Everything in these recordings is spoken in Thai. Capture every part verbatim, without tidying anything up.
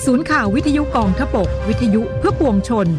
ศูนย์ข่าววิทยุกองทพบกวิทยุเพื่อปวงชน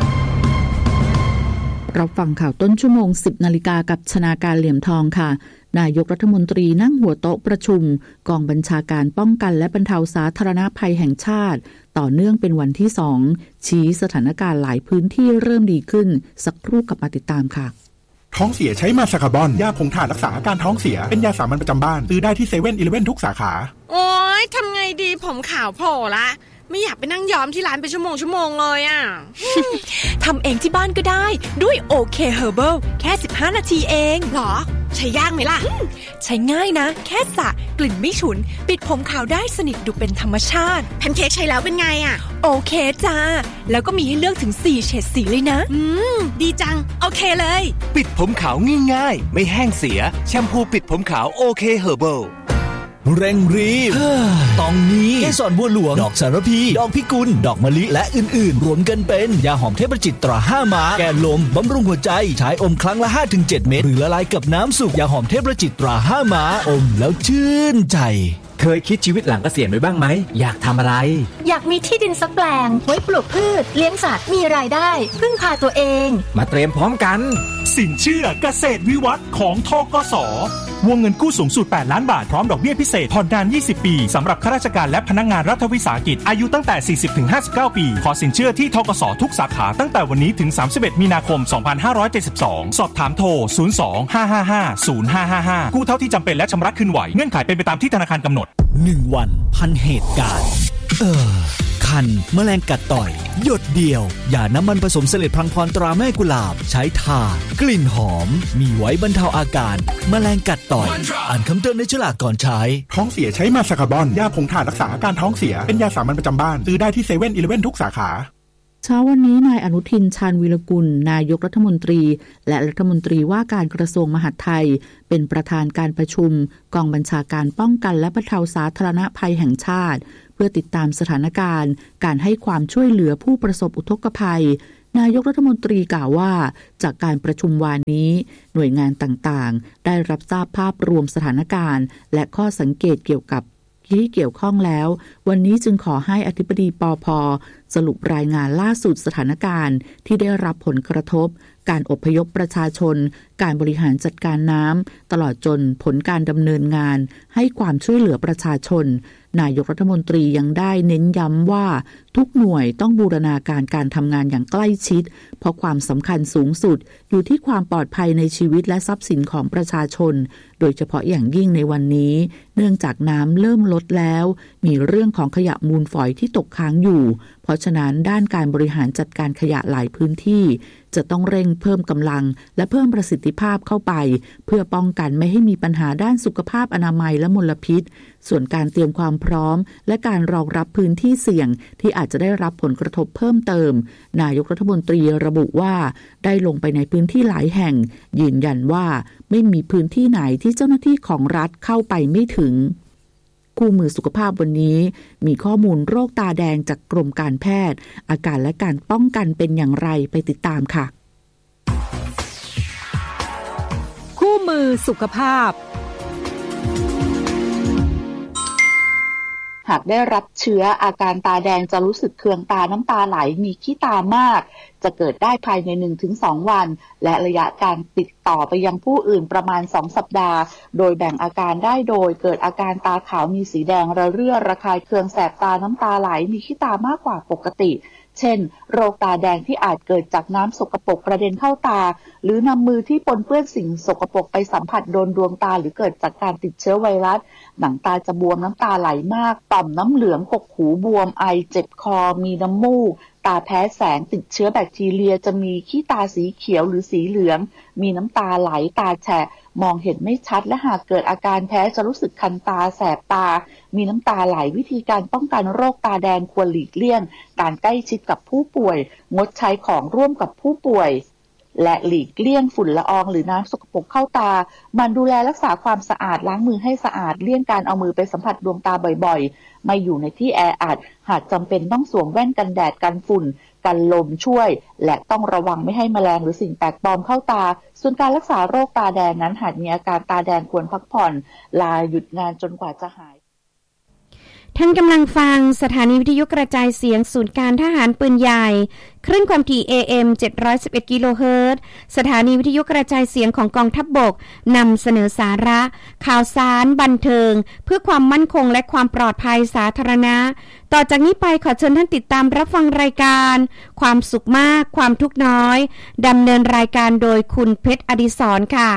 รับฟังข่าวต้นชั่วโมง สิบนาฬิกากับชนาการเหลี่ยมทองค่ะนายกรัฐมนตรีนั่งหัวโต๊ะประชุมกองบัญชาการป้องกันและบรรเทาสาธารณภัยแห่งชาติต่อเนื่องเป็นวันที่สองชี้สถานการณ์หลายพื้นที่เริ่มดีขึ้นสักครู่กลับมาติดตามค่ะท้องเสียใช้มาสคาร์บอนยาผงถ่านรักษาอาการท้องเสียเป็นยาสามัญประจำบ้านซื้อได้ที่เซเว่นอีเลฟเว่นทุกสาขาโอ๊ยทำไงดีผมขาวโผล่ละไม่อยากไปนั่งย้อมที่ร้านเป็นชั่วโมงชั่วโมงเลยอ่ะทำเองที่บ้านก็ได้ด้วย โอ เค Herbal แค่สิบห้านาทีเองหรอใช้ยากไหมล่ะใช้ง่ายนะแค่สระกลิ่นไม่ฉุนปิดผมขาวได้สนิทดูเป็นธรรมชาติแพนเค้กใช้แล้วเป็นไงอ่ะโอเคจ้าแล้วก็มีให้เลือกถึงสี่เฉดสีเลยนะอืมดีจังโอเคเลยปิดผมขาวง่ายๆไม่แห้งเสียแชมพูปิดผมขาวโอเค Herbal เร่งรีบตองนี้เกสรบัวหลวงดอกสารพีดอกพิกุลดอกมะลิและอื่นๆรวมกันเป็นยาหอมเทพจิตตราห้าม้าแก้ลมบำรุงหัวใจใช้อมครั้งละ ห้าถึงเจ็ด เม็ดหรือละลายกับน้ำสุกยาหอมเทพจิตตราห้าม้าอมแล้วชื่นใจเคยคิดชีวิตหลังเกษียณไว้บ้างไหมอยากทำอะไรอยากมีที่ดินสักแปลงไว้ปลูกพืชเลี้ยงสัตว์มีรายได้พึ่งพาตัวเองมาเตรียมพร้อมกันสินเชื่อเกษตรวิวัฒน์ของธกส.วงเงินกู้สูงสุดแปดล้านบาทพร้อมดอกเบี้ยพิเศษผ่อนนานยี่สิบปีสำหรับข้าราชการและพนักงานรัฐวิสาหกิจอายุตั้งแต่ สี่สิบถึงห้าสิบเก้า ปีขอสินเชื่อที่ธกส.ทุกสาขาตั้งแต่วันนี้ถึงสามสิบเอ็ดมีนาคมสองพันห้าร้อยเจ็ดสิบสองสอบถามโทรศูนย์ สอง ห้า ห้า ห้า ศูนย์ ห้า ห้า ห้ากู้เท่าที่จำเป็นและชำระคืนไหวเงื่อนไขเป็นไปตามที่ธนาคารกำหนดหนึ่งวันพันเหตุการณ์เออคันแมลงกัดต่อยหยดเดียวอย่าน้ำมันผสมเสลดพลังพรตราแม่กุหลาบใช้ทากลิ่นหอมมีไว้บรรเทาอาการแมลงกัดต่อยอ่านคำเตือนในฉลากก่อนใช้ท้องเสียใช้มาสคาร์บอนยาผงถ่านรักษาอาการท้องเสียเป็นยาสามัญประจำบ้านซื้อได้ที่เซเว่นอีเลฟเว่นทุกสาขาเช้าวันนี้นายอนุทินชาญวีรกุลนายกรัฐมนตรีและรัฐมนตรีว่าการกระทรวงมหาดไทยเป็นประธานการประชุมกองบัญชาการป้องกันและบรรเทาสาธารณภัยแห่งชาติเพื่อติดตามสถานการณ์การให้ความช่วยเหลือผู้ประสบอุทกภัยนายกรัฐมนตรีกล่าวว่าจากการประชุมวานนี้หน่วยงานต่างๆได้รับทราบภาพรวมสถานการณ์และข้อสังเกตเกี่ยวกับที่เกี่ยวข้องแล้ววันนี้จึงขอให้อธิบดีปภ.สรุปรายงานล่าสุดสถานการณ์ที่ได้รับผลกระทบการอพยพประชาชนการบริหารจัดการน้ำตลอดจนผลการดำเนินงานให้ความช่วยเหลือประชาชนนายกรัฐมนตรียังได้เน้นย้ำว่าทุกหน่วยต้องบูรณาการการทำงานอย่างใกล้ชิดเพราะความสำคัญสูงสุดอยู่ที่ความปลอดภัยในชีวิตและทรัพย์สินของประชาชนโดยเฉพาะอย่างยิ่งในวันนี้เนื่องจากน้ำเริ่มลดแล้วมีเรื่องของขยะมูลฝอยที่ตกค้างอยู่เพราะฉะนั้นด้านการบริหารจัดการขยะหลายพื้นที่จะต้องเร่งเพิ่มกำลังและเพิ่มประสิทธิภาพเข้าไปเพื่อป้องกันไม่ให้มีปัญหาด้านสุขภาพอนามัยและมลพิษส่วนการเตรียมความพร้อมและการรองรับพื้นที่เสี่ยงที่อาจจะได้รับผลกระทบเพิ่มเติมนายกรัฐมนตรีระบุว่าได้ลงไปในพื้นที่หลายแห่งยืนยันว่าไม่มีพื้นที่ไหนที่เจ้าหน้าที่ของรัฐเข้าไปไม่ถึงคู่มือสุขภาพวันนี้มีข้อมูลโรคตาแดงจากกรมการแพทย์อาการและการป้องกันเป็นอย่างไรไปติดตามค่ะคู่มือสุขภาพหากได้รับเชื้ออาการตาแดงจะรู้สึกเคืองตาน้ำตาไหลมีขี้ตามากจะเกิดได้ภายใน หนึ่งถึงสอง วันและระยะการติดต่อไปยังผู้อื่นประมาณสองสัปดาห์โดยแบ่งอาการได้โดยเกิดอาการตาขาวมีสีแดงระเรื่อระคายเคืองแสบตาน้ำตาไหลมีขี้ตามากกว่าปกติเช่นโรคตาแดงที่อาจเกิดจากน้ำสกปรกกระเด็นเข้าตาหรือนำมือที่ปนเปื้อนสิ่งสกปรกไปสัมผัสโดนดวงตาหรือเกิดจากการติดเชื้อไวรัสหนังตาจะบวมน้ำตาไหลมากต่อมน้ำเหลืองกกหูบวมไอเจ็บคอมีน้ำมูกตาแพ้แสงติดเชื้อแบคทีเรียจะมีขี้ตาสีเขียวหรือสีเหลืองมีน้ำตาไหลตาแฉะมองเห็นไม่ชัดและหากเกิดอาการแพ้จะรู้สึกคันตาแสบตามีน้ำตาไหลวิธีการป้องกันโรคตาแดงควรหลีกเลี่ยงการใกล้ชิดกับผู้ป่วยงดใช้ของร่วมกับผู้ป่วยและหลีกเลี่ยงฝุ่นละอองหรือน้ำสกปรกเข้าตามันดูแลรักษาความสะอาดล้างมือให้สะอาดเลี่ยงการเอามือไปสัมผัสดวงตาบ่อยๆไม่อยู่ในที่แออัดหากจำเป็นต้องสวมแว่นกันแดดกันฝุ่นกันลมช่วยและต้องระวังไม่ให้แมลงหรือสิ่งแปลกปลอมเข้าตาส่วนการรักษาโรคตาแดงนั้นหากมีอาการตาแดงควรพักผ่อนลาหยุดงานจนกว่าจะหายท่านกำลังฟังสถานีวิทยุกระจายเสียงศูนย์การทหารปืนใหญ่คลื่นความถี่ เอ เอ็ม เจ็ดร้อยสิบเอ็ด กิโลเฮิรตซ์สถานีวิทยุกระจายเสียงของกองทัพบกนำเสนอสาระข่าวสารบันเทิงเพื่อความมั่นคงและความปลอดภัยสาธารณะต่อจากนี้ไปขอเชิญท่านติดตามรับฟังรายการความสุขมากความทุกข์น้อยดำเนินรายการโดยคุณเพชรอดิศรค่ะ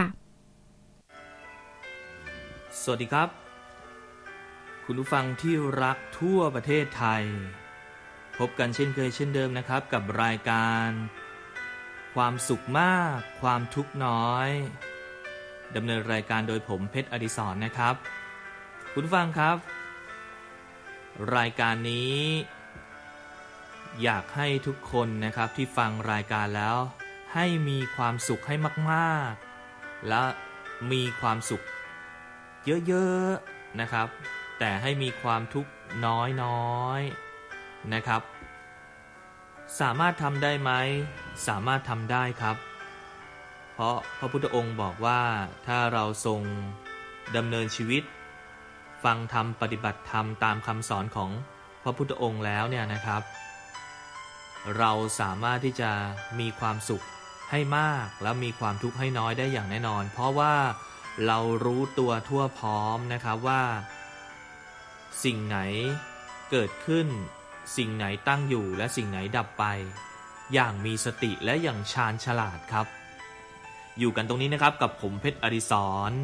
สวัสดีครับคุณผู้ฟังที่รักทั่วประเทศไทยพบกันเช่นเคยเช่นเดิมนะครับกับรายการความสุขมากความทุกข์น้อยดำเนินรายการโดยผมเพชรอดิศรนะครับคุณผู้ฟังครับรายการนี้อยากให้ทุกคนนะครับที่ฟังรายการแล้วให้มีความสุขให้มากๆและมีความสุขเยอะๆนะครับแต่ให้มีความทุกข์น้อยๆนะครับสามารถทำได้ไหมสามารถทำได้ครับเพราะพระพุทธองค์บอกว่าถ้าเราทรงดำเนินชีวิตฟังธรรมปฏิบัติธรรมตามคำสอนของพระพุทธองค์แล้วเนี่ยนะครับเราสามารถที่จะมีความสุขให้มากและมีความทุกข์ให้น้อยได้อย่างแน่นอนเพราะว่าเรารู้ตัวทั่วพร้อมนะครับว่าสิ่งไหนเกิดขึ้นสิ่งไหนตั้งอยู่และสิ่งไหนดับไปอย่างมีสติและอย่างชาญฉลาดครับอยู่กันตรงนี้นะครับกับผมเพชรอดิศร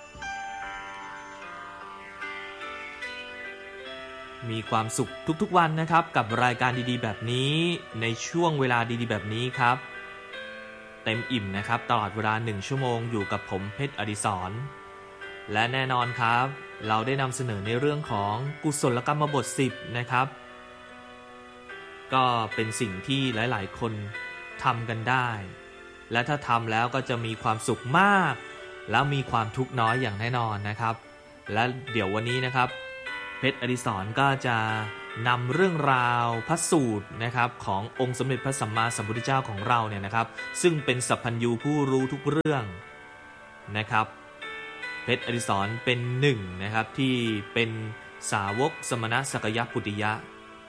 มีความสุขทุกๆวันนะครับกับรายการดีๆแบบนี้ในช่วงเวลาดีๆแบบนี้ครับเต็มอิ่มนะครับตลอดเวลาหนึ่งชั่วโมงอยู่กับผมเพชรอดิศรและแน่นอนครับเราได้นำเสนอในเรื่องของกุศลกรรมบทสิบนะครับก็เป็นสิ่งที่หลายๆคนทำกันได้และถ้าทำแล้วก็จะมีความสุขมากแล้วมีความทุกข์น้อยอย่างแน่นอนนะครับและเดี๋ยววันนี้นะครับเพชรอดิศรก็จะนำเรื่องราวพระสูตรนะครับขององค์สมเด็จพระสัมมาสัมพุทธเจ้าของเราเนี่ยนะครับซึ่งเป็นสัพพัญญูผู้รู้ทุกเรื่องนะครับเพชรอดิศรเป็นหนึ่งนะครับที่เป็นสาวกสมณสักยปุตติยะ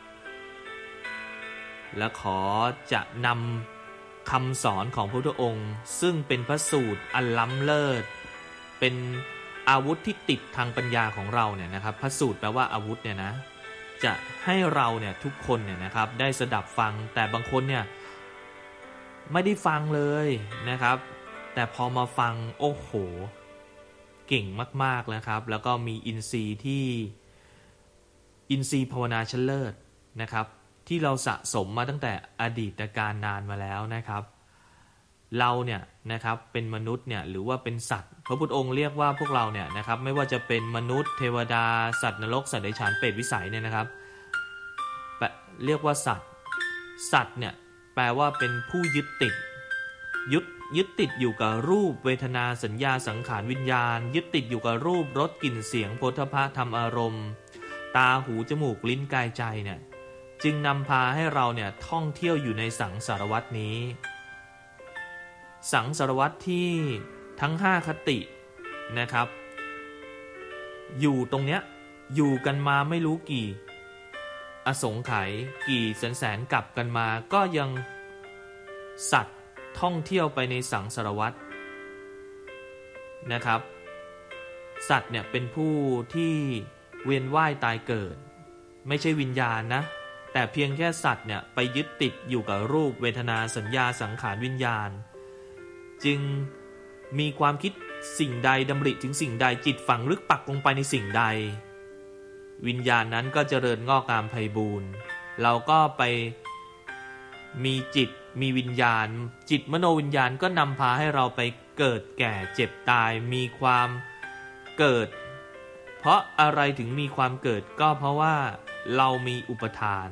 และขอจะนำคำสอนของพระพุทธองค์ซึ่งเป็นพระสูตรอันล้ำเลิศเป็นอาวุธที่ติดทางปัญญาของเราเนี่ยนะครับพระสูตรแปลว่าอาวุธเนี่ยนะจะให้เราเนี่ยทุกคนเนี่ยนะครับได้สดับฟังแต่บางคนเนี่ยไม่ได้ฟังเลยนะครับแต่พอมาฟังโอ้โหเก่งมากๆนะครับแล้วก็มีอินทรีย์ที่อินทรีย์ภาวนาชั้นเลิศนะครับที่เราสะสมมาตั้งแต่อดีตการนานมาแล้วนะครับเราเนี่ยนะครับเป็นมนุษย์เนี่ยหรือว่าเป็นสัตว์พระพุทธองค์เรียกว่าพวกเราเนี่ยนะครับไม่ว่าจะเป็นมนุษย์เทวดาสัตว์นรกสัตว์เดรัจฉานเปรตวิสัยเนี่ยนะครับเรียกว่าสัตว์สัตว์เนี่ยแปลว่าเป็นผู้ยึดติดยึดยึดติดอยู่กับรูปเวทนาสัญญาสังขารวิญญาณยึดติดอยู่กับรูปรสกลิ่นเสียงโผฏฐัพพะธรรมอารมณ์ตาหูจมูกลิ้นกายใจเนี่ยจึงนำพาให้เราเนี่ยท่องเที่ยวอยู่ในสังสารวัฏนี้สังสารวัฏที่ทั้งห้าคตินะครับอยู่ตรงเนี้ยอยู่กันมาไม่รู้กี่อสงไขยกี่แสนแสนกลับกันมาก็ยังสัตว์ท่องเที่ยวไปในสังสารวัฏนะครับสัตว์เนี่ยเป็นผู้ที่เวียนว่ายตายเกิดไม่ใช่วิญญาณนะแต่เพียงแค่สัตว์เนี่ยไปยึดติดอยู่กับรูปเวทนาสัญญาสังขารวิญญาณจึงมีความคิดสิ่งใดดำริถึงสิ่งใดจิตฝังลึกปักลงไปในสิ่งใดวิญญาณนั้นก็เจริญงอกงามไพบูลย์เราก็ไปมีจิตมีวิญญาณจิตมโนวิญญาณก็นำพาให้เราไปเกิดแก่เจ็บตายมีความเกิดเพราะอะไรถึงมีความเกิดก็เพราะว่าเรามีอุปทาน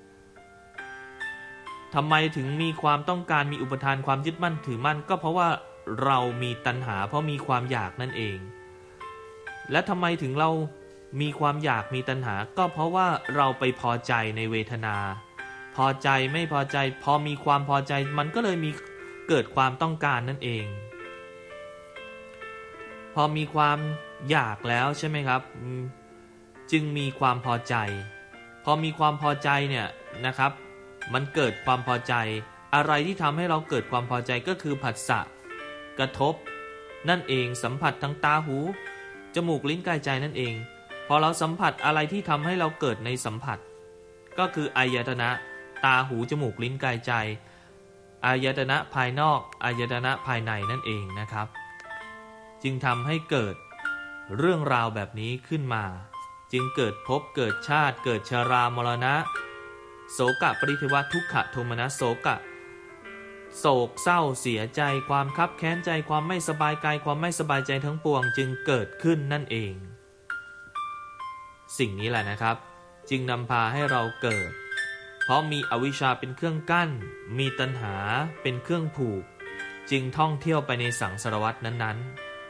ทำไมถึงมีความต้องการมีอุปทานความยึดมั่นถือมั่นก็เพราะว่าเรามีตัณหาเพราะมีความอยากนั่นเองและทำไมถึงเรามีความอยากมีตัณหาก็เพราะว่าเราไปพอใจในเวทนาพอใจไม่พอใจพอมีความพอใจมันก็เลยมีเกิดความต้องการนั่นเองพอมีความอยากแล้วใช่ไหมครับจึงมีความพอใจพอมีความพอใจเนี่ยนะครับมันเกิดความพอใจอะไรที่ทำให้เราเกิดความพอใจก็คือผัสสะกระทบนั่นเองสัมผัสทั้งตาหูจมูกลิ้นกายใจนั่นเองพอเราสัมผัสอะไรที่ทำให้เราเกิดในสัมผัสก็คืออายตนะตาหูจมูกลิ้นกายใจอายตนะภายนอกอายตนะภายในนั่นเองนะครับจึงทำให้เกิดเรื่องราวแบบนี้ขึ้นมาจึงเกิดภพเกิดชาติเกิดชรามรณะโศกะปริเทวทุกขโทมนัสโศกะโศกเศร้าเสียใจความคับแค้นใจความไม่สบายกายความไม่สบายใจทั้งปวงจึงเกิดขึ้นนั่นเองสิ่งนี้แหละนะครับจึงนำพาให้เราเกิดเพราะมีอวิชชาเป็นเครื่องกั้นมีตัณหาเป็นเครื่องผูกจึงท่องเที่ยวไปในสังสารวัฏนั้น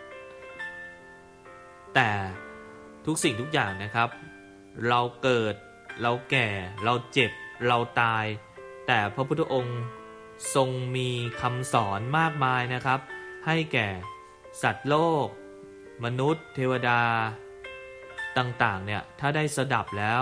ๆแต่ทุกสิ่งทุกอย่างนะครับเราเกิดเราแก่เราเจ็บเราตายแต่พระพุทธองค์ทรงมีคำสอนมากมายนะครับให้แก่สัตว์โลกมนุษย์เทวดาต่างๆเนี่ยถ้าได้สดับแล้ว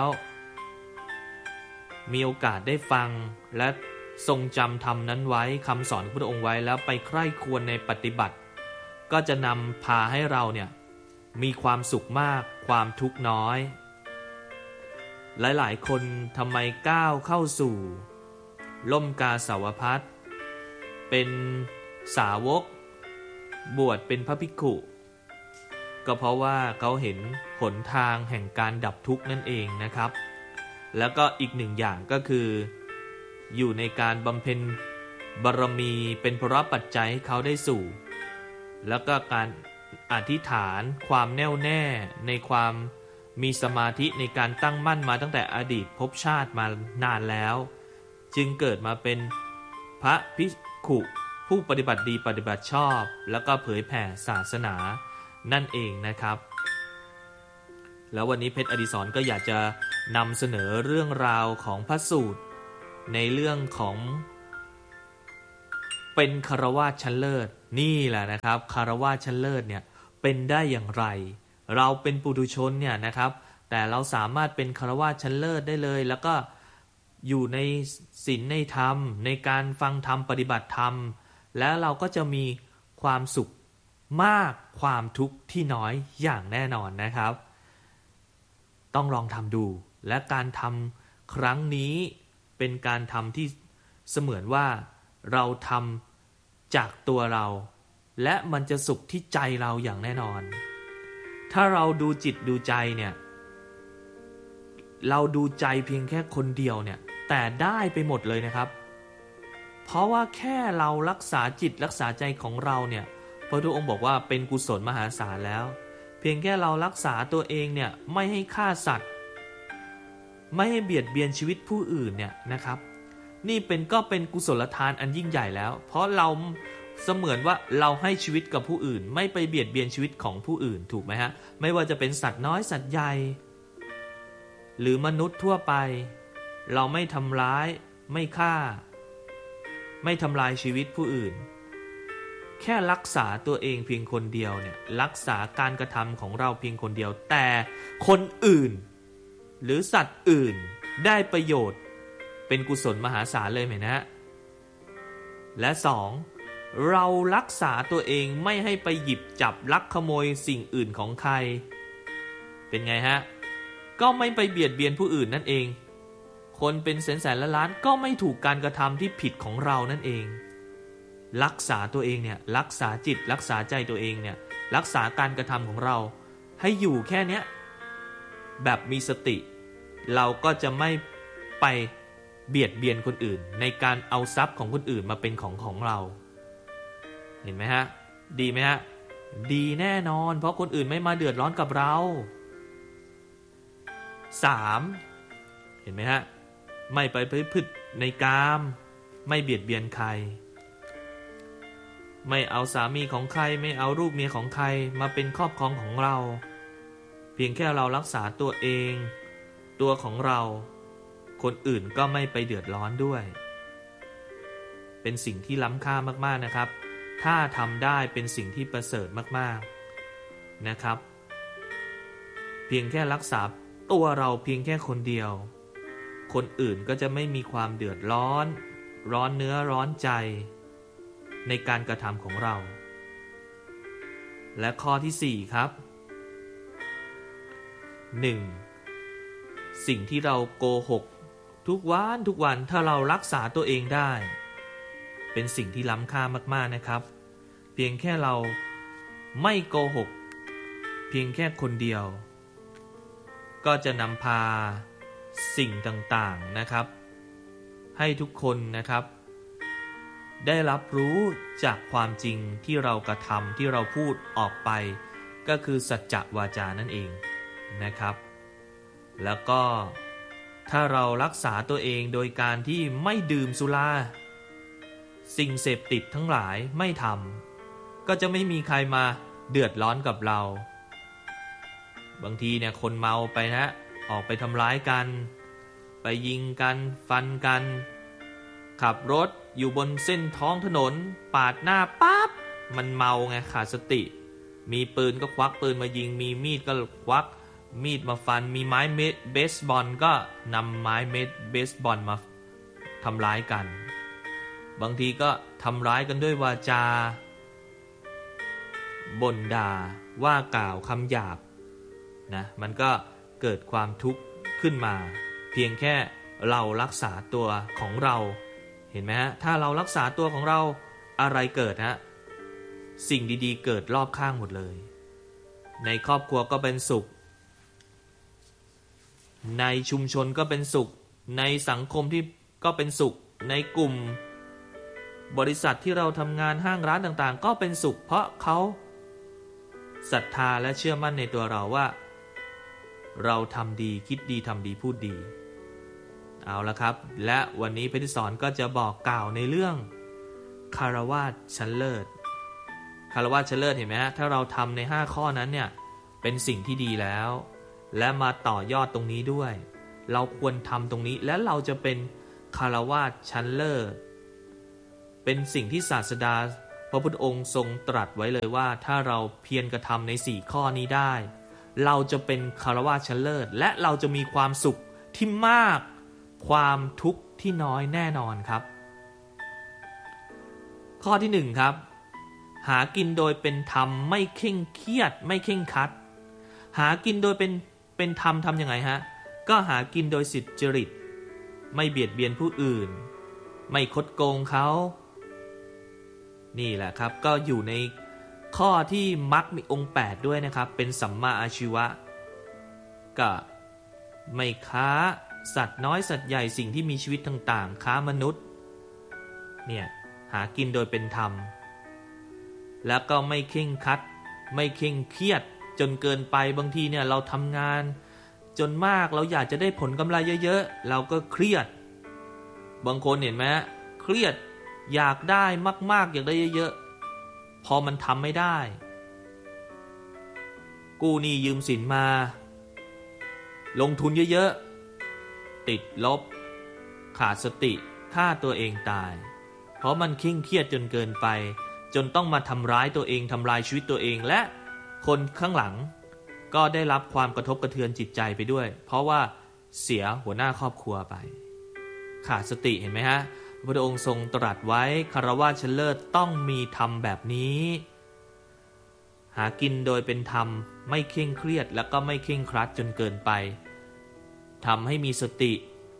มีโอกาสได้ฟังและทรงจำธรรมนั้นไว้คำสอนของพระพุทธองค์ไว้แล้วไปใคร่ครวญในปฏิบัติก็จะนำพาให้เราเนี่ยมีความสุขมากความทุกข์น้อยหลายๆคนทำไมก้าวเข้าสู่ล่มกาสาวพัสเป็นสาวกบวชเป็นพระภิกขุก็เพราะว่าเขาเห็นหนทางแห่งการดับทุกข์นั่นเองนะครับแล้วก็อีกหนึ่งอย่างก็คืออยู่ในการบำเพ็ญบารมีเป็นพระปัจจัยให้เขาได้สู่แล้วก็การอธิษฐานความแน่วแน่ในความมีสมาธิในการตั้งมั่นมาตั้งแต่อดีตภพชาติมานานแล้วจึงเกิดมาเป็นพระภิกขุผู้ปฏิบัติดีปฏิบัติชอบแล้วก็เผยแผ่ศาสนานั่นเองนะครับแล้ววันนี้เพชรอดิศรก็อยากจะนำเสนอเรื่องราวของพระสูตรในเรื่องของเป็นคฤหัสถ์ชั้นเลิศนี่แหละนะครับคฤหัสถ์ชั้นเลิศเนี่ยเป็นได้อย่างไรเราเป็นปุถุชนเนี่ยนะครับแต่เราสามารถเป็นคฤหัสถ์ชั้นเลิศได้เลยแล้วก็อยู่ในศีลในธรรมในการฟังธรรมปฏิบัติธรรมแล้วเราก็จะมีความสุขมากความทุกข์ที่น้อยอย่างแน่นอนนะครับต้องลองทำดูและการทำครั้งนี้เป็นการทำที่เสมือนว่าเราทำจากตัวเราและมันจะสุขที่ใจเราอย่างแน่นอนถ้าเราดูจิตดูใจเนี่ยเราดูใจเพียงแค่คนเดียวเนี่ยแต่ได้ไปหมดเลยนะครับเพราะว่าแค่เรารักษาจิตรักษาใจของเราเนี่ยพระพุทธองค์บอกว่าเป็นกุศลมหาศาลแล้วเพียงแค่เรารักษาตัวเองเนี่ยไม่ให้ฆ่าสัตว์ไม่ให้เบียดเบียนชีวิตผู้อื่นเนี่ยนะครับนี่เป็นก็เป็นกุศลทานอันยิ่งใหญ่แล้วเพราะเราเสมือนว่าเราให้ชีวิตกับผู้อื่นไม่ไปเบียดเบียนชีวิตของผู้อื่นถูกไหมฮะไม่ว่าจะเป็นสัตว์น้อยสัตว์ใหญ่หรือมนุษย์ทั่วไปเราไม่ทำร้ายไม่ฆ่าไม่ทำลายชีวิตผู้อื่นแค่รักษาตัวเองเพียงคนเดียวเนี่ยรักษาการกระทำของเราเพียงคนเดียวแต่คนอื่นหรือสัตว์อื่นได้ประโยชน์เป็นกุศลมหาศาลเลยไหมนะและสองเรารักษาตัวเองไม่ให้ไปหยิบจับลักขโมยสิ่งอื่นของใครเป็นไงฮะก็ไม่ไปเบียดเบียนผู้อื่นนั่นเองคนเป็นแสนแสนล้านล้านก็ไม่ถูกการกระทำที่ผิดของเรานั่นเองรักษาตัวเองเนี่ยรักษาจิตรักษาใจตัวเองเนี่ยรักษาการกระทำของเราให้อยู่แค่เนี้ยแบบมีสติเราก็จะไม่ไปเบียดเบียนคนอื่นในการเอาทรัพย์ของคนอื่นมาเป็นของของเราเห็นไหมฮะดีไหมฮะดีแน่นอนเพราะคนอื่นไม่มาเดือดร้อนกับเราสามเห็นไหมฮะไม่ไปพฤติในกามไม่เบียดเบียนใครไม่เอาสามีของใครไม่เอาลูกเมียของใครมาเป็นครอบครองของเราเพียงแค่เรารักษาตัวเองตัวของเราคนอื่นก็ไม่ไปเดือดร้อนด้วยเป็นสิ่งที่ล้ำค่ามากๆนะครับถ้าทำได้เป็นสิ่งที่ประเสริฐมากๆนะครับเพียงแค่รักษาตัวเราเพียงแค่คนเดียวคนอื่นก็จะไม่มีความเดือดร้อนร้อนเนื้อร้อนใจในการกระทำของเราและข้อที่สี่ครับหนึ่งสิ่งที่เราโกหกทุกวันทุกวันถ้าเรารักษาตัวเองได้เป็นสิ่งที่ล้ำค่ามากๆนะครับเพียงแค่เราไม่โกหกเพียงแค่คนเดียวก็จะนำพาสิ่งต่างๆนะครับให้ทุกคนนะครับได้รับรู้จากความจริงที่เรากระทำที่เราพูดออกไปก็คือสัจจวาจานั่นเองนะครับแล้วก็ถ้าเรารักษาตัวเองโดยการที่ไม่ดื่มสุราสิ่งเสพติดทั้งหลายไม่ทำก็จะไม่มีใครมาเดือดร้อนกับเราบางทีเนี่ยคนเมาไปนะออกไปทำร้ายกันไปยิงกันฟันกันขับรถอยู่บนเส้นท้องถนนปาดหน้าปั๊บมันเมาไงขาดสติมีปืนก็ควักปืนมายิงมีมีดก็ควักมีดมาฟันมีไม้เบสบอลก็นำไม้เบสบอลมาทำร้ายกันบางทีก็ทำร้ายกันด้วยวาจาบ่นด่าว่ากล่าวคำหยาบนะมันก็เกิดความทุกข์ขึ้นมาเพียงแค่เรารักษาตัวของเราเห็นไหมฮะถ้าเรารักษาตัวของเราอะไรเกิดฮะสิ่งดีๆเกิดรอบข้างหมดเลยในครอบครัวก็เป็นสุขในชุมชนก็เป็นสุขในสังคมที่ก็เป็นสุขในกลุ่มบริษัทที่เราทำงานห้างร้านต่างๆก็เป็นสุขเพราะเขาศรัทธาและเชื่อมั่นในตัวเราว่าเราทำดีคิดดีทำดีพูดดีเอาละครับและวันนี้เพชรสอนก็จะบอกกล่าวในเรื่องคารวะชั้นเลิศคารวะชั้นเลิศเห็นไหมฮะถ้าเราทำในห้าข้อนั้นเนี่ยเป็นสิ่งที่ดีแล้วและมาต่อยอดตรงนี้ด้วยเราควรทำตรงนี้และเราจะเป็นคารวะชั้นเลิศเป็นสิ่งที่ศาสดาพระพุทธองค์ทรงตรัสไว้เลยว่าถ้าเราเพียรกระทำในสี่ข้อนี้ได้เราจะเป็นคารวะชั้นเลิศและเราจะมีความสุขที่มากความทุกข์ที่น้อยแน่นอนครับข้อที่หนึ่งครับหากินโดยเป็นธรรมไม่เคร่งเครียดไม่เคร่งครัดหากินโดยเป็นเป็นธรรมทำยังไงฮะก็หากินโดยสุจริตไม่เบียดเบียนผู้อื่นไม่คดโกงเขานี่แหละครับก็อยู่ในข้อที่มรรคมีองค์แปดด้วยนะครับเป็นสัมมาอาชีวะก็ไม่ค้าสัตว์น้อยสัตว์ใหญ่สิ่งที่มีชีวิตต่างๆค้ามนุษย์เนี่ยหากินโดยเป็นธรรมแล้วก็ไม่เคร่งครัดไม่เคร่งเครียดจนเกินไปบางทีเนี่ยเราทำงานจนมากเราอยากจะได้ผลกำไรเยอะๆเราก็เครียดบางคนเห็นไหมเครียดอยากได้มากๆอยากได้เยอะๆพอมันทำไม่ได้กู้หนี้ยืมสินมาลงทุนเยอะๆติดลบขาดสติฆ่าตัวเองตายเพราะมันเคร่งเครียดจนเกินไปจนต้องมาทำร้ายตัวเองทำลายชีวิตตัวเองและคนข้างหลังก็ได้รับความกระทบกระเทือนจิตใจไปด้วยเพราะว่าเสียหัวหน้าครอบครัวไปขาดสติเห็นไหมฮะพระองค์ทรงตรัสไว้คารวะชั้นเลิศต้องมีธรรมแบบนี้หากินโดยเป็นธรรมไม่เคร่งเครียดและก็ไม่เคร่งครัดจนเกินไปทำให้มีสติ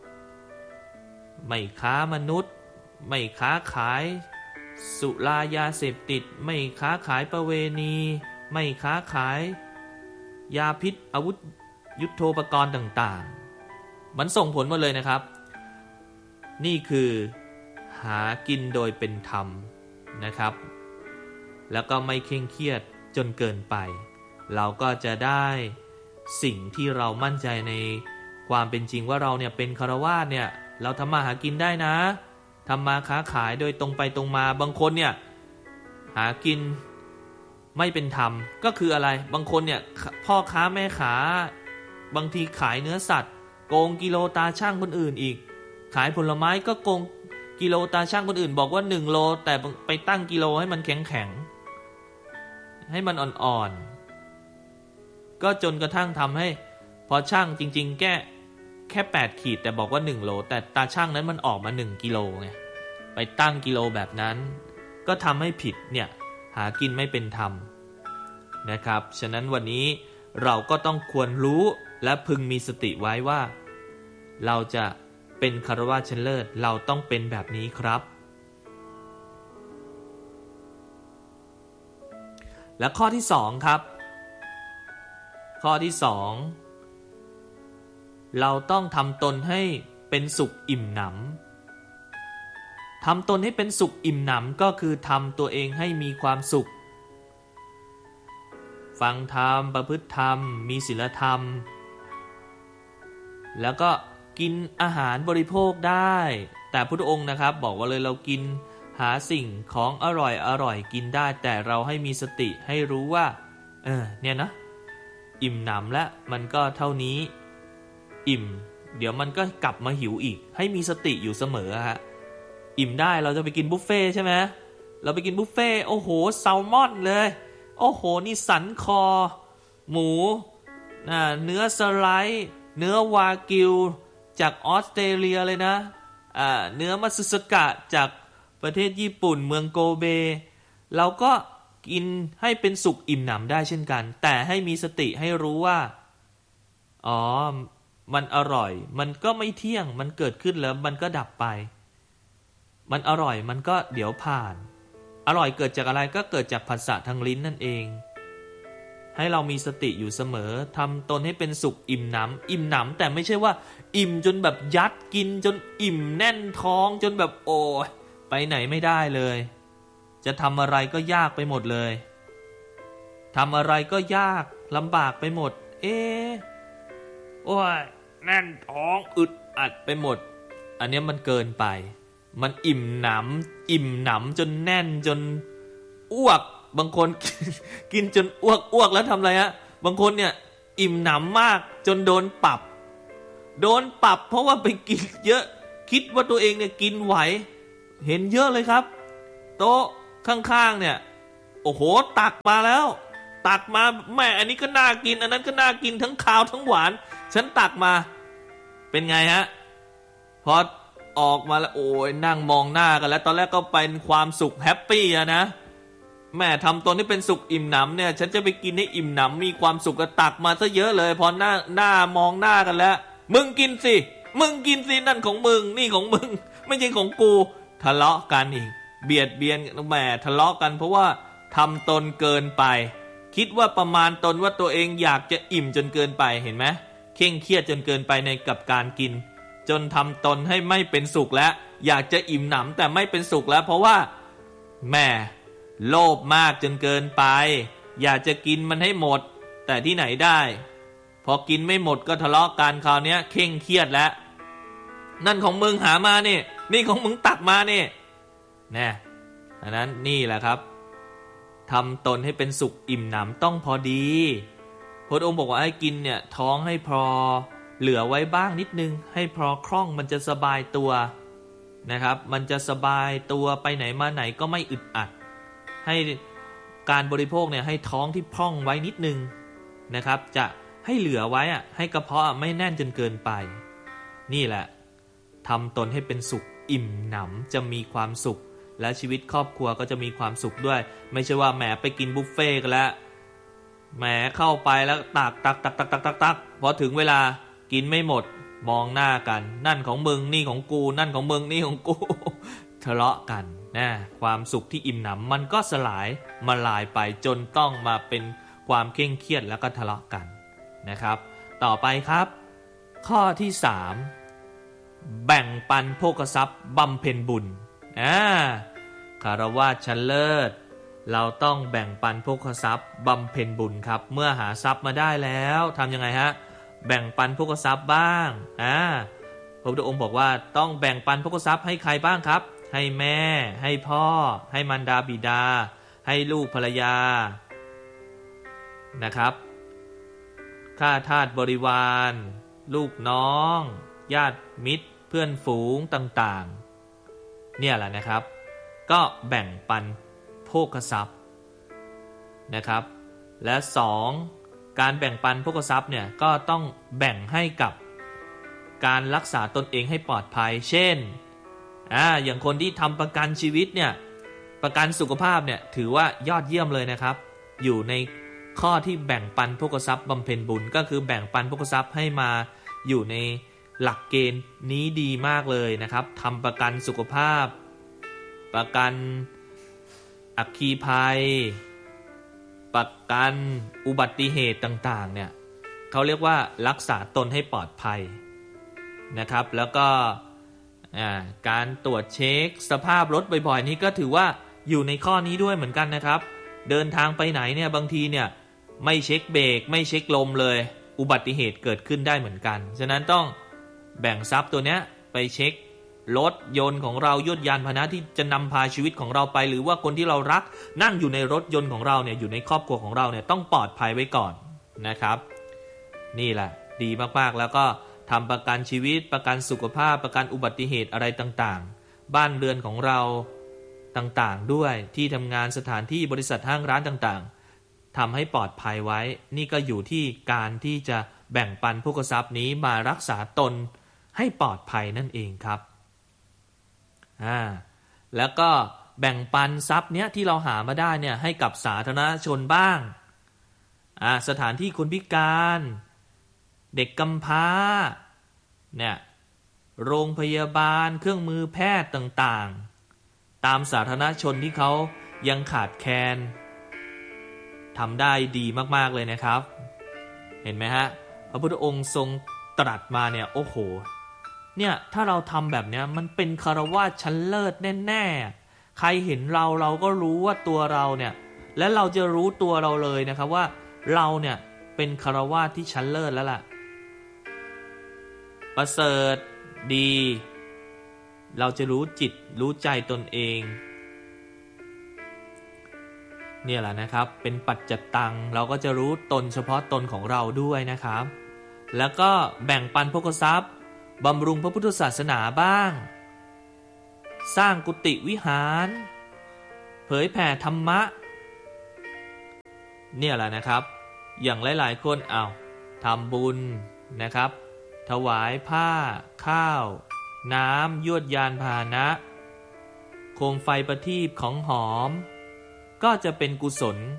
ไม่ค้ามนุษย์ไม่ค้าขายสุรายาเสพติดไม่ค้าขายประเวณีไม่ค้าขายยาพิษอาวุธยุทโธปกรณ์ต่างๆมันส่งผลหมดเลยนะครับนี่คือหากินโดยเป็นธรรมนะครับแล้วก็ไม่เคร่งเครียดจนเกินไปเราก็จะได้สิ่งที่เรามั่นใจในความเป็นจริงว่าเราเนี่ยเป็นคฤหัสถ์เนี่ยเราทำมาหากินได้นะทำมาค้าขายโดยตรงไปตรงมาบางคนเนี่ยหากินไม่เป็นธรรมก็คืออะไรบางคนเนี่ยพ่อค้าแม่ค้าบางทีขายเนื้อสัตว์โกงกิโลตาช่างคนอื่นอีกขายผลไม้ก็โกงกิโลตาช่างคนอื่นบอกว่าหนึ่งโลแต่ไปตั้งกิโลให้มันแข็งๆให้มันอ่อนๆก็จนกระทั่งทำให้พอช่างจริงๆแค่แค่แปดขีดแต่บอกว่าหนึ่งโลแต่ตาช่างนั้นมันออกมาหนึ่งกิโลไงไปตั้งกิโลแบบนั้นก็ทำให้ผิดเนี่ยหากินไม่เป็นธรรมนะครับฉะนั้นวันนี้เราก็ต้องควรรู้และพึงมีสติไว้ว่าเราจะเป็นคฤหัสถ์ชั้นเลิศเราต้องเป็นแบบนี้ครับและข้อที่สองครับข้อที่สองเราต้องทำตนให้เป็นสุขอิ่มหนำทำตนให้เป็นสุขอิ่มหนำก็คือทำตัวเองให้มีความสุขฟังธรรมประพฤติธรรมมีศีลธรรมแล้วก็กินอาหารบริโภคได้แต่พระองค์นะครับบอกว่าเลยเรากินหาสิ่งของอร่อยอร่อยกินได้แต่เราให้มีสติให้รู้ว่าเออเนี่ยนะอิ่มหนำแล้วมันก็เท่านี้อิ่มเดี๋ยวมันก็กลับมาหิวอีกให้มีสติอยู่เสมอฮะอิ่มได้เราจะไปกินบุฟเฟ่ใช่ไหมเราไปกินบุฟเฟ่โอ้โหแซลมอนเลยโอ้โหนี่สันคอหมูนะเนื้อสไลด์เนื้อวากิวจากออสเตรเลียเลยนะอ่าเนื้อมัตสึสกะจากประเทศญี่ปุ่นเมืองโกเบเราก็กินให้เป็นสุขอิ่มหนำได้เช่นกันแต่ให้มีสติให้รู้ว่าอ๋อมันอร่อยมันก็ไม่เที่ยงมันเกิดขึ้นแล้วมันก็ดับไปมันอร่อยมันก็เดี๋ยวผ่านอร่อยเกิดจากอะไรก็เกิดจากผัสสะทางลิ้นนั่นเองให้เรามีสติอยู่เสมอทำตนให้เป็นสุขอิ่มหนำอิ่มหนำแต่ไม่ใช่ว่าอิ่มจนแบบยัดกินจนอิ่มแน่นท้องจนแบบโอ้ยไปไหนไม่ได้เลยจะทำอะไรก็ยากไปหมดเลยทำอะไรก็ยากลำบากไปหมดเอ๊ะโอ้ยแน่นท้องอึดอัดไปหมดอันนี้มันเกินไปมันอิ่มหนำอิ่มหนำจนแน่นจนอ้วกบางคน กินจนอ้วกอ้วกแล้วทำอะไรฮะบางคนเนี่ยอิ่มหนำมากจนโดนปรับโดนปรับเพราะว่าไปกินเยอะคิดว่าตัวเองเนี่ยกินไหวเห็นเยอะเลยครับโต๊ะข้างๆเนี่ยโอ้โหตักมาแล้วตักมาแม่อันนี้ก็น่ากินอันนั้นก็น่ากินทั้งคาวทั้งหวานฉันตักมาเป็นไงฮะพอออกมาแล้วโอ้ยนั่งมองหน้ากันแล้วตอนแรกก็เป็นความสุขแฮปปี้อะนะแม่ทำตนให้เป็นสุขอิ่มหนำเนี่ยฉันจะไปกินให้อิ่มหนำมีความสุขก็ตักมาซะเยอะเลยพอหน้าหน้ามองหน้ากันแล้วมึงกินสิมึงกินสินั่นของมึงนี่ของมึงไม่ใช่ของกูทะเลาะกันอีกเบียดเบียนแม่ทะเลาะกันเพราะว่าทำตนเกินไปคิดว่าประมาณตนว่าตัวเองอยากจะอิ่มจนเกินไปเห็นไหมเคร่งเครียดจนเกินไปในกับการกินจนทำตนให้ไม่เป็นสุขแล้วอยากจะอิ่มหนำแต่ไม่เป็นสุขแล้วเพราะว่าแม่โลภมากจนเกินไปอยากจะกินมันให้หมดแต่ที่ไหนได้พอกินไม่หมดก็ทะเลาะกันคราวนี้เคร่งเครียดแล้วนั่นของมึงหามานี่นี่ของมึงตักมานี่แน่อันนั้นนี่แหละครับทำตนให้เป็นสุขอิ่มหนำต้องพอดีพระองค์บอกว่าให้กินเนี่ยท้องให้พอเหลือไว้บ้างนิดนึงให้พอคล่องมันจะสบายตัวนะครับมันจะสบายตัวไปไหนมาไหนก็ไม่อึดอัดให้การบริโภคเนี่ยให้ท้องที่พร่องไว้นิดนึงนะครับจะให้เหลือไว้อะให้กระเพาะไม่แน่นจนเกินไปนี่แหละทำตนให้เป็นสุขอิ่มหนำจะมีความสุขและชีวิตครอบครัวก็จะมีความสุขด้วยไม่ใช่ว่าแหมไปกินบุฟเฟ่กันแล้วแหมเข้าไปแล้วตักตักตักตักตักตักตักพอถึงเวลากินไม่หมดมองหน้ากันนั่นของมึงนี่ของกูนั่นของมึงนี่ของกู ทะเลาะกันนะความสุขที่อิ่มหนำมันก็สลายมาลายไปจนต้องมาเป็นความเคร่งเครียดแล้วก็ทะเลาะกันนะครับต่อไปครับข้อที่สามแบ่งปันโภคทรัพย์บำเพ็ญบุญอ่าคฤหัสถ์ชั้นเลิศเราต้องแบ่งปันโภคทรัพย์บำเพ็ญบุญครับเมื่อหาทรัพย์มาได้แล้วทำยังไงฮะแบ่งปันโภคทรัพย์บ้างอ่าพระพุทธองค์บอกว่าต้องแบ่งปันโภคทรัพย์ให้ใครบ้างครับให้แม่ให้พ่อให้มารดาบิดาให้ลูกภรรยานะครับข้าทาสบริวารลูกน้องญาติมิตรเพื่อนฝูงต่างๆเนี่ยแหละนะครับก็แบ่งปันโภคทรัพย์นะครับและสองการแบ่งปันโภคทรัพย์เนี่ยก็ต้องแบ่งให้กับการรักษาตนเองให้ปลอดภัยเช่นอ่าอย่างคนที่ทำประกันชีวิตเนี่ยประกันสุขภาพเนี่ยถือว่ายอดเยี่ยมเลยนะครับอยู่ในข้อที่แบ่งปันโภคทรัพย์บำเพ็ญบุญก็คือแบ่งปันโภคทรัพย์ให้มาอยู่ในหลักเกณฑ์นี้ดีมากเลยนะครับทำประกันสุขภาพประกันอัคคีภัยประกันอุบัติเหตุต่างๆเนี่ยเขาเรียกว่ารักษาตนให้ปลอดภัยนะครับแล้วก็การตรวจเช็คสภาพรถบ่อยๆนี่ก็ถือว่าอยู่ในข้อนี้ด้วยเหมือนกันนะครับเดินทางไปไหนเนี่ยบางทีเนี่ยไม่เช็คเบรกไม่เช็คลมเลยอุบัติเหตุเกิดขึ้นได้เหมือนกันฉะนั้นต้องแบ่งทรัพย์ตัวเนี้ยไปเช็ครถยนต์ของเรายวดยานพาหนะที่จะนำพาชีวิตของเราไปหรือว่าคนที่เรารักนั่งอยู่ในรถยนต์ของเราเนี่ยอยู่ในครอบครัวของเราเนี่ยต้องปลอดภัยไว้ก่อนนะครับนี่แหละดีมากๆแล้วก็ทำประกันชีวิตประกันสุขภาพประกันอุบัติเหตุอะไรต่างๆบ้านเรือนของเราต่างๆด้วยที่ทำงานสถานที่บริษัทห้างร้านต่างๆทำให้ปลอดภัยไว้นี่ก็อยู่ที่การที่จะแบ่งปันโภคทรัพย์นี้มารักษาตนให้ปลอดภัยนั่นเองครับอ่าแล้วก็แบ่งปันทรัพย์เนี้ยที่เราหามาได้เนี่ยให้กับสาธารณชนบ้างอ่าสถานที่คนพิการเด็กกำพร้าเนี่ยโรงพยาบาลเครื่องมือแพทย์ต่างๆตามสาธารณชนที่เขายังขาดแคลนทำได้ดีมากๆเลยนะครับเห็นไหมฮะพระพุทธองค์ทรงตรัสมาเนี่ยโอ้โหเนี่ยถ้าเราทำแบบเนี้ยมันเป็นคฤหัสถ์ชั้นเลิศแน่ๆใครเห็นเราเราก็รู้ว่าตัวเราเนี่ยและเราจะรู้ตัวเราเลยนะครับว่าเราเนี่ยเป็นคฤหัสถ์ที่ชั้นเลิศแล้วล่ะประเสริฐดีเราจะรู้จิตรู้ใจตนเองเนี่ยแหละนะครับเป็นปัจจัตตังเราก็จะรู้ตนเฉพาะตนของเราด้วยนะครับแล้วก็แบ่งปันโภคทรัพย์บำรุงพระพุทธศาสนาบ้างสร้างกุฏิวิหารเผยแผ่ธรรมะเนี่ยแหละนะครับอย่างหลายๆคนเอาทำบุญนะครับถวายผ้าข้าวน้ำยวดยานพาหนะโคมไฟประทีปของหอมก็จะเป็นกุศล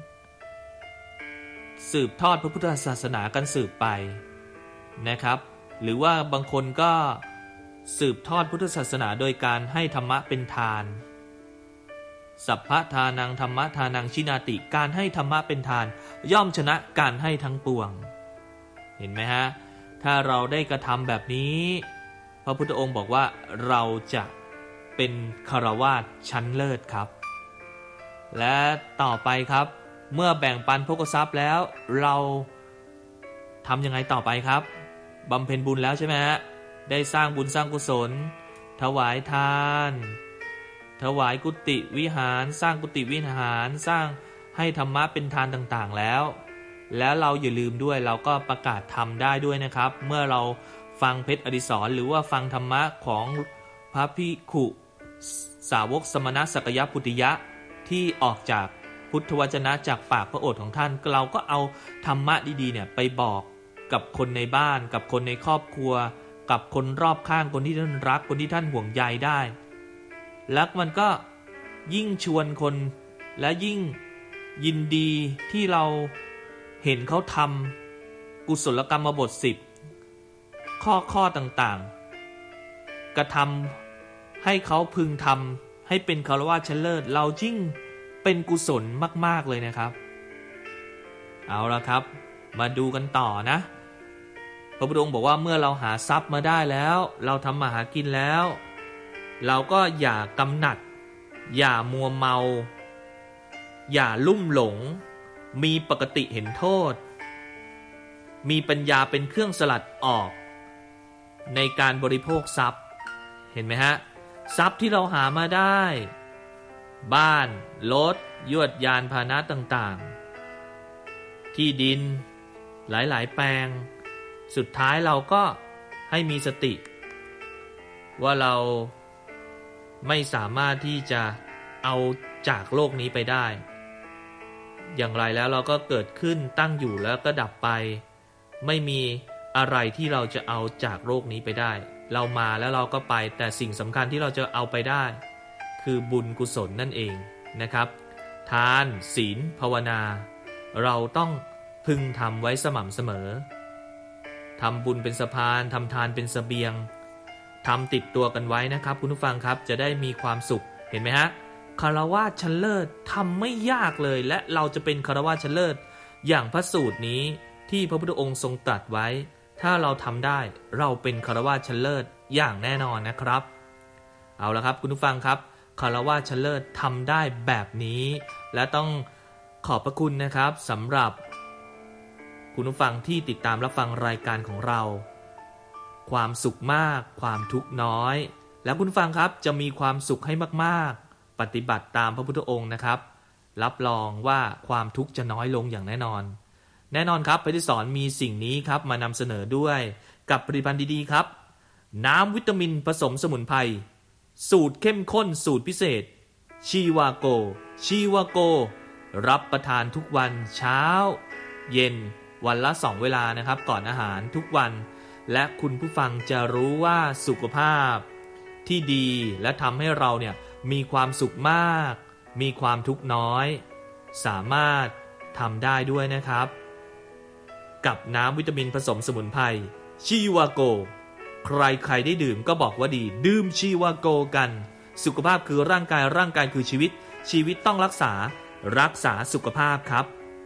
สืบทอดพระพุทธศาสนากันสืบไปนะครับหรือว่าบางคนก็สืบทอดพุทธศาสนาโดยการให้ธรรมะเป็นทานสัพพทานังธรรมทานังชินาติการให้ธรรมะเป็นทานย่อมชนะการให้ทั้งปวงเห็นไหมฮะถ้าเราได้กระทำแบบนี้พระพุทธองค์บอกว่าเราจะเป็นคฤหัสถ์ชั้นเลิศครับและต่อไปครับเมื่อแบ่งปันโภคทรัพย์แล้วเราทำยังไงต่อไปครับบำเพ็ญบุญแล้วใช่ไหมฮะได้สร้างบุญสร้างกุศลถวายทานถวายกุฏิวิหารสร้างกุฏิวิหารสร้างให้ธรรมะเป็นทานต่างๆแล้วแล้วเราอย่าลืมด้วยเราก็ประกาศธรรมได้ด้วยนะครับเมื่อเราฟังเพชรอดิศรหรือว่าฟังธรรมะของพระภิกขุสาวกสมณสักยพุทธิยะที่ออกจากพุทธวจนะจากปากพระโอษฐ์ของท่านเราก็เอาธรรมะดีๆเนี่ยไปบอกกับคนในบ้านกับคนในครอบครัวกับคนรอบข้างคนที่ท่านรักคนที่ท่านห่วงใยได้แล้วมันก็ยิ่งชวนคนและยิ่งยินดีที่เราเห็นเขาทำกุศลกรรมบทสิบข้อข้อต่างๆกระทำให้เขาพึงทำให้เป็นคฤหัสถ์ชั้นเลิศเรายิ่งเป็นกุศลมากๆเลยนะครับเอาละครับมาดูกันต่อนะพระพุทธองค์บอกว่าเมื่อเราหาทรัพย์มาได้แล้วเราทำมาหากินแล้วเราก็อย่ากำหนัดอย่ามัวเมาอย่าลุ่มหลงมีปกติเห็นโทษมีปัญญาเป็นเครื่องสลัดออกในการบริโภคทรัพย์เห็นไหมฮะทรัพย์ที่เราหามาได้บ้านรถยวดยานพาหนะต่างๆที่ดินหลายๆแปลงสุดท้ายเราก็ให้มีสติว่าเราไม่สามารถที่จะเอาจากโลกนี้ไปได้อย่างไรแล้วเราก็เกิดขึ้นตั้งอยู่แล้วก็ดับไปไม่มีอะไรที่เราจะเอาจากโลกนี้ไปได้เรามาแล้วเราก็ไปแต่สิ่งสำคัญที่เราจะเอาไปได้คือบุญกุศลนั่นเองนะครับทานศีลภาวนาเราต้องพึงทำไว้สม่ำเสมอทำบุญเป็นสะพานทำทานเป็นเสบียงทำติดตัวกันไว้นะครับคุณผู้ฟังครับจะได้มีความสุขเห็นไหมฮะคฤหัสถ์ชั้นเลิศทำไม่ยากเลยและเราจะเป็นคฤหัสถ์ชั้นเลิศอย่างพระสูตรนี้ที่พระพุทธองค์ทรงตรัสไว้ถ้าเราทำได้เราเป็นคฤหัสถ์ชั้นเลิศอย่างแน่นอนนะครับเอาละครับคุณผู้ฟังครับคฤหัสถ์ชั้นเลิศทำได้แบบนี้และต้องขอบพระคุณนะครับสำหรับคุณผู้ฟังที่ติดตามรับฟังรายการของเราความสุขมากความทุกข์น้อยแล้วคุณผู้ฟังครับจะมีความสุขให้มากๆปฏิบัติตามพระพุทธองค์นะครับรับรองว่าความทุกข์จะน้อยลงอย่างแน่นอนแน่นอนครับพระที่สอนมีสิ่งนี้ครับมานำเสนอด้วยกับผลิตภัณฑ์ดีๆครับน้ำวิตามินผสมสมุนไพรสูตรเข้มข้นสูตรพิเศษชีวาโกชีวาโกรับประทานทุกวันเช้าเย็นวันละสองเวลานะครับก่อนอาหารทุกวันและคุณผู้ฟังจะรู้ว่าสุขภาพที่ดีและทำให้เราเนี่ยมีความสุขมากมีความทุกข์น้อยสามารถทำได้ด้วยนะครับกับน้ำวิตามินผสมสมุนไพรชีวาโกใครๆได้ดื่มก็บอกว่าดีดื่มชีวาโกกันสุขภาพคือร่างกายร่างกายคือชีวิตชีวิตต้องรักษารักษาสุขภาพครับ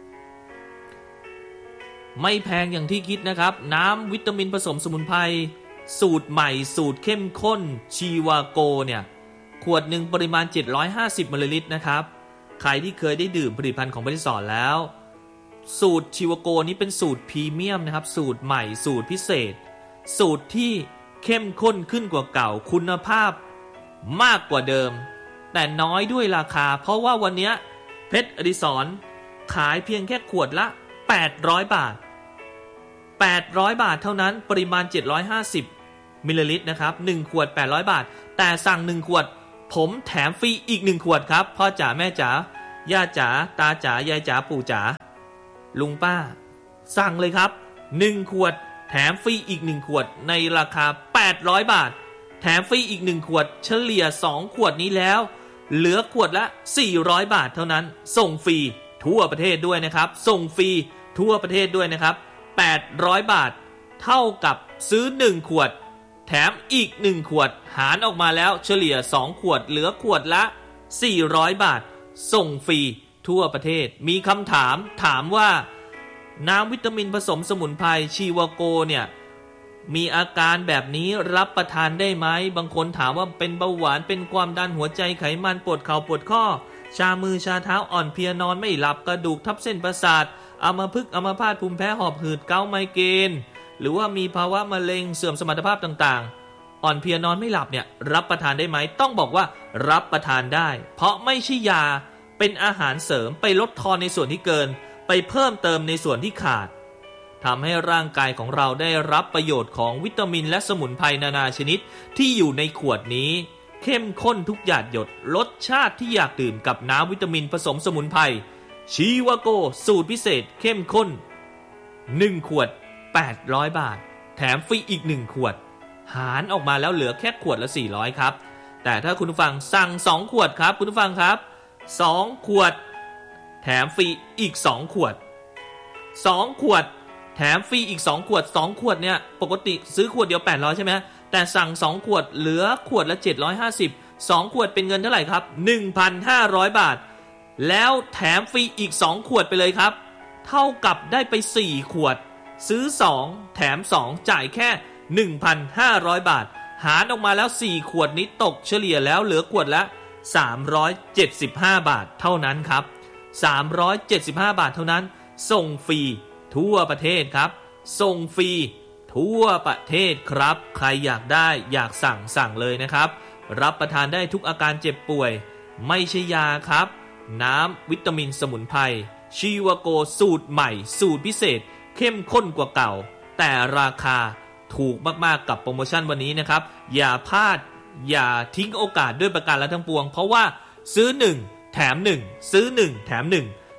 ไม่แพงอย่างที่คิดนะครับน้ำวิตามินผสมสมุนไพรสูตรใหม่สูตรเข้มข้นชีวาโกเนี่ยขวดหนึ่งปริมาณเจ็ดร้อยห้าสิบมิลลิลิตรนะครับใครที่เคยได้ดื่มผลิตภัณฑ์ของบริษัทแล้วสูตรชีวโกนี้เป็นสูตรพรีเมียมนะครับสูตรใหม่สูตรพิเศษสูตรที่เข้มข้นขึ้นกว่าเก่าคุณภาพมากกว่าเดิมแต่น้อยด้วยราคาเพราะว่าวันนี้เพชรอดิศรขายเพียงแค่ขวดละแปดร้อยบาทแปดร้อยบาทเท่านั้นปริมาณเจ็ดร้อยห้าสิบมิลลิลิตรนะครับหนึ่งขวดแปดร้อยบาทแต่สั่งหนึ่งขวดผมแถมฟรีอีกหนึ่งขวดครับพ่อจ๋าแม่จ๋าย่าจ๋าตาจ๋ายายจ๋าปู่จ๋าลุงป้าสั่งเลยครับหนึ่งขวดแถมฟรีอีกหนึ่งขวดในราคาแปดร้อยบาทแถมฟรีอีกหนึ่งขวดเฉลี่ยสองขวดนี้แล้วเหลือขวดละสี่ร้อยบาทเท่านั้นส่งฟรีทั่วประเทศด้วยนะครับส่งฟรีทั่วประเทศด้วยนะครับแปดร้อยบาทเท่ากับซื้อหนึ่งขวดแถมอีกหนึ่งขวดหารออกมาแล้วเฉลี่ยสองขวดเหลือขวดละสี่ร้อยบาทส่งฟรีทั่วประเทศมีคำถามถามว่าน้ำวิตามินผสมสมุนไพรชีวาโกเนี่ยมีอาการแบบนี้รับประทานได้ไหมบางคนถามว่าเป็นเบาหวานเป็นความดันหัวใจไขมันปวดเข่าปวดข้อชามือชาเท้าอ่อนเพลียนอนไม่หลับกระดูกทับเส้นประสาทอัมพฤกษ์อัมพาตภูมิแพ้หอบหืดเกาต์ไมเกรนหรือว่ามีภาวะมะเร็งเสื่อมสมรรถภาพต่างๆอ่อนเพลียนอนไม่หลับเนี่ยรับประทานได้ไหมต้องบอกว่ารับประทานได้เพราะไม่ใช่ยาเป็นอาหารเสริมไปลดทอนในส่วนที่เกินไปเพิ่มเติมในส่วนที่ขาดทำให้ร่างกายของเราได้รับประโยชน์ของวิตามินและสมุนไพรนานาชนิดที่อยู่ในขวดนี้เข้มข้นทุกหยาดหยดรสชาติที่อยากดื่มกับน้ำวิตามินผสมสมุนไพรชีวาโกสูตรพิเศษเข้มข้นหนึ่งขวดแปดร้อยบาทแถมฟรีอีกหนึ่งขวดหารออกมาแล้วเหลือแค่ขวดละสี่ร้อยครับแต่ถ้าคุณผู้ฟังสั่งสองขวดครับคุณผู้ฟังครับสองขวดแถมฟรีอีกสองขวดสองขวดแถมฟรีอีกสองขวดสองขวดเนี่ยปกติซื้อขวดเดียวแปดร้อยใช่ไหมแต่สั่งสองขวดเหลือขวดละเจ็ดร้อยห้าสิบ สองขวดเป็นเงินเท่าไหร่ครับ หนึ่งพันห้าร้อย บาทแล้วแถมฟรีอีกสองขวดไปเลยครับเท่ากับได้ไปสี่ขวดซื้อสองแถมสองจ่ายแค่ หนึ่งพันห้าร้อย บาทหารออกมาแล้วสี่ขวดนี้ตกเฉลี่ยแล้วเหลือขวดละสามร้อยเจ็ดสิบห้าบาทเท่านั้นครับสามร้อยเจ็ดสิบห้าบาทเท่านั้นส่งฟรีทั่วประเทศครับส่งฟรีทั่วประเทศครับใครอยากได้อยากสั่งสั่งเลยนะครับรับประทานได้ทุกอาการเจ็บป่วยไม่ใช่ยาครับน้ำวิตามินสมุนไพรชีวาโกสูตรใหม่สูตรพิเศษเข้มข้นกว่าเก่าแต่ราคาถูกมากๆกับโปรโมชั่นวันนี้นะครับอย่าพลาดอย่าทิ้งโอกาสด้วยประการละทั้งปวงเพราะว่าซื้อหนึ่งแถมหนึ่งซื้อหนึ่งแถมหนึ่ง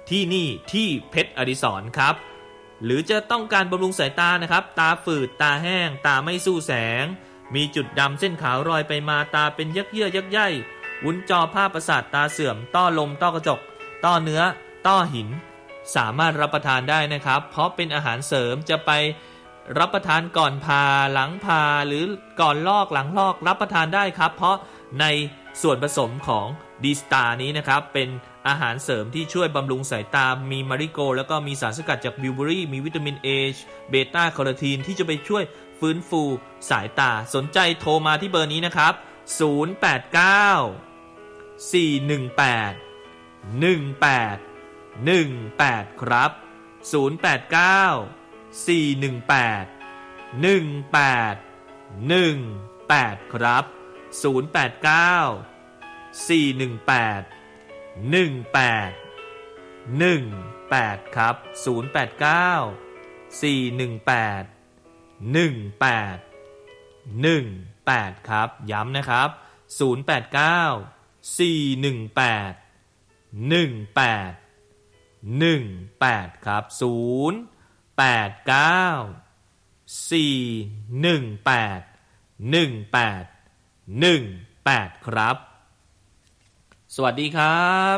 ที่นี่ที่เพชรอดิศรครับหรือจะต้องการบำรุงสายตานะครับตาฝืดตาแห้งตาไม่สู้แสงมีจุดดำเส้นขาวรอยไปมาตาเป็นยักเยื่อยักใยวุ้นจอผ้าประสาทตาเสื่อมต้อลมต้อกระจกต้อเนื้อต้อหินสามารถรับประทานได้นะครับเพราะเป็นอาหารเสริมจะไปรับประทานก่อนพาหลังพาหรือก่อนลอกหลังลอกรับประทานได้ครับเพราะในส่วนผสมของดีสตาร์นี้นะครับเป็นอาหารเสริมที่ช่วยบำรุงสายตามีมาริโกแล้วก็มีสารสกัดจากบิวเบอรี่มีวิตามิน A เบต้าแคโรทีนที่จะไปช่วยฟื้นฟูสายตาสนใจโทรมาที่เบอร์นี้นะครับศูนย์ แปด เก้า สี่ หนึ่ง แปด หนึ่ง แปด หนึ่ง แปดครับศูนย์ แปด เก้า สี่ หนึ่ง แปด หนึ่ง แปด หนึ่ง แปดครับศูนย์ แปด เก้า สี่ หนึ่ง แปด หนึ่ง แปด หนึ่ง แปดครับศูนย์ แปด เก้า สี่ หนึ่ง แปด หนึ่ง แปด หนึ่ง แปดครับย้ำนะครับศูนย์ แปด เก้า สี่ หนึ่ง แปด หนึ่ง แปด หนึ่ง แปดครับศูนย์ แปด เก้า สี่ หนึ่ง แปด หนึ่ง แปด หนึ่ง แปดครับสวัสดีครับ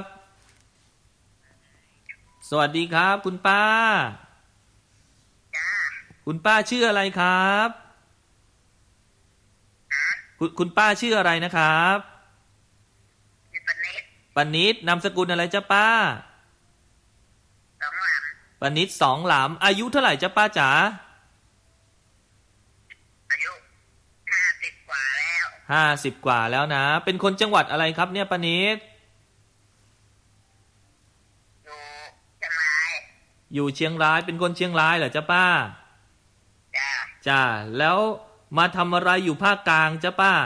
สวัสดีครับคุณป้าคุณป้าชื่ออะไรครับคุณคุณป้าชื่ออะไรนะครับปณิชนามสกุลอะไรจ๊ะป้าปณิชสองหลำอายุเท่าไหร่จ๊ะป้าจ๋าอายุห้าสิบกว่าแล้วห้าสิบกว่าแล้วนะเป็นคนจังหวัดอะไรครับเนี่ยปณิชอยู่เชียงรายเป็นคนเชียงรายเหรอจ๊ะป้าจ้าจ้าแล้วมาทำอะไรอยู่ภาคกลางจ๊ะป้า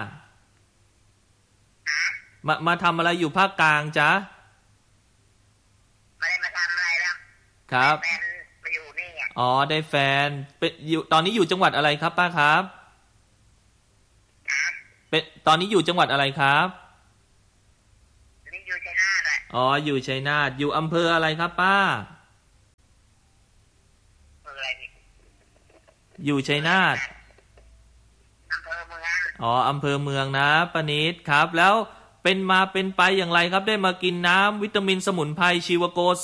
มามาทำอะไรอยู่ภาคกลางจ๊ะไม่ได้มาทำอะไรแล้วครับแฟนไปอยู่นี่ไงอ๋อได้แฟนเป็นอยู่ตอนนี้อยู่จังหวัดอะไรครับป้าครับเป็นตอนนี้อยู่จังหวัดอะไรครับนี่อยู่ชัยนาทอ่ะอ๋ออยู่ชัยนาทอยู่อำเภออะไรครับป้าอยู่ชัยนาทอำเภอเมืองอ๋ออำเภอเมืองนะปณิชครับแล้วเป็นมาเป็นไปอย่างไรครับได้มากินน้ำวิตามินสมุนไพรชีวโก